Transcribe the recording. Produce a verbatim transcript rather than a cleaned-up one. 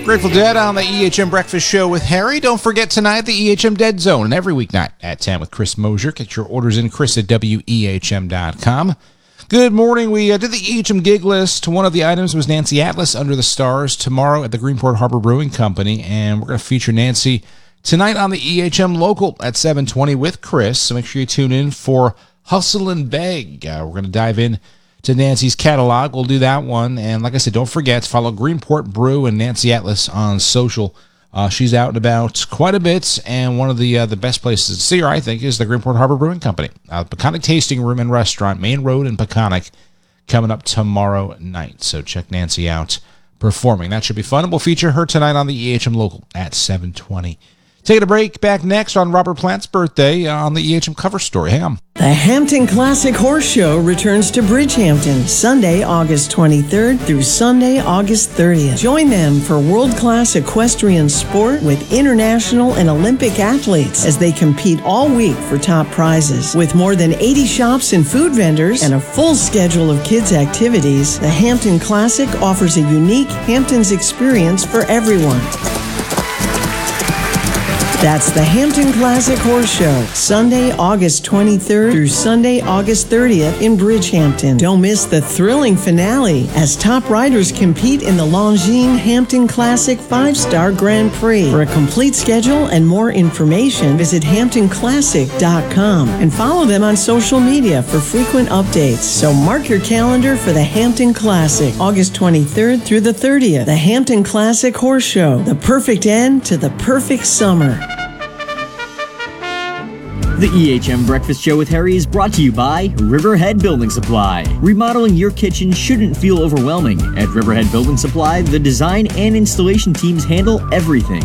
Grateful Dead on the E H M Breakfast Show with Harry. Don't forget tonight the E H M Dead Zone, and every weeknight at ten with Chris Mosier. Get your orders in, Chris at W E H M dot com. Good morning. We uh, did the E H M gig list. One of the items was Nancy Atlas, Under the Stars, tomorrow at the Greenport Harbor Brewing Company, and we're going to feature Nancy tonight on the E H M Local at seven twenty with Chris, so make sure you tune in for Hustle and Beg. Uh, we're going to dive in to Nancy's catalog. We'll do that one. And like I said, don't forget to follow Greenport Brew and Nancy Atlas on social. Uh, she's out and about quite a bit, and one of the uh, the best places to see her, I think, is the Greenport Harbor Brewing Company. Uh, Peconic Tasting Room and Restaurant, Main Road in Peconic, coming up tomorrow night. So check Nancy out performing. That should be fun. And we'll feature her tonight on the E H M Local at seven twenty. Taking a break, back next on Robert Plant's birthday on the E H M cover story. Hang on. The Hampton Classic Horse Show returns to Bridgehampton Sunday, August twenty-third through Sunday, August thirtieth. Join them for world-class equestrian sport with international and Olympic athletes as they compete all week for top prizes. With more than eighty shops and food vendors and a full schedule of kids' activities, the Hampton Classic offers a unique Hamptons experience for everyone. That's the Hampton Classic Horse Show, Sunday, August twenty-third through Sunday, August thirtieth in Bridgehampton. Don't miss the thrilling finale as top riders compete in the Longines Hampton Classic five-Star Grand Prix. For a complete schedule and more information, visit hampton classic dot com and follow them on social media for frequent updates. So mark your calendar for the Hampton Classic, August twenty-third through the thirtieth. The Hampton Classic Horse Show, the perfect end to the perfect summer. The E H M Breakfast Show with Harry is brought to you by Riverhead Building Supply. Remodeling your kitchen shouldn't feel overwhelming. At Riverhead Building Supply, the design and installation teams handle everything.